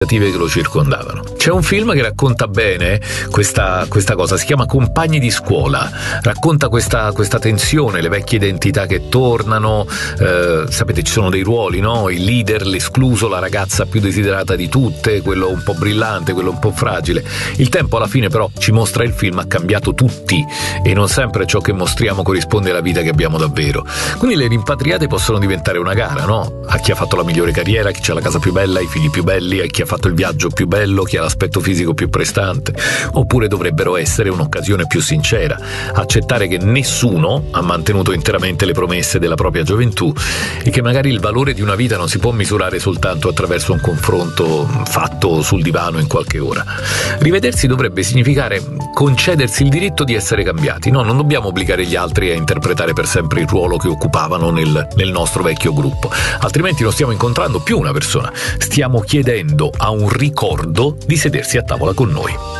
che lo circondavano. C'è un film che racconta bene questa cosa, si chiama Compagni di scuola, racconta questa tensione, le vecchie identità che tornano, sapete ci sono dei ruoli, no? Il leader, l'escluso, la ragazza più desiderata di tutte, quello un po' brillante, quello un po' fragile. Il tempo alla fine però ci mostra il film ha cambiato tutti e non sempre ciò che mostriamo corrisponde alla vita che abbiamo davvero. Quindi le rimpatriate possono diventare una gara, no? A chi ha fatto la migliore carriera, chi ha la casa più bella, i figli più belli, a chi ha fatto il viaggio più bello, chi ha l'aspetto fisico più prestante. Oppure dovrebbero essere un'occasione più sincera, accettare che nessuno ha mantenuto interamente le promesse della propria gioventù e che magari il valore di una vita non si può misurare soltanto attraverso un confronto fatto sul divano in qualche ora. Rivedersi dovrebbe significare concedersi il diritto di essere cambiati, no? Non dobbiamo obbligare gli altri a interpretare per sempre il ruolo che occupavano nel nostro vecchio gruppo, altrimenti non stiamo incontrando più una persona, stiamo chiedendo a un ricordo di sedersi a tavola con noi.